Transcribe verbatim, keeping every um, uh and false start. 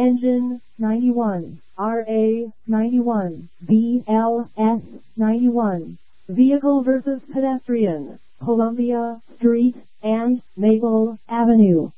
Engine ninety-one, R A ninety-one, B L S ninety-one. Vehicle versus pedestrian, Columbia Street and Maple Avenue.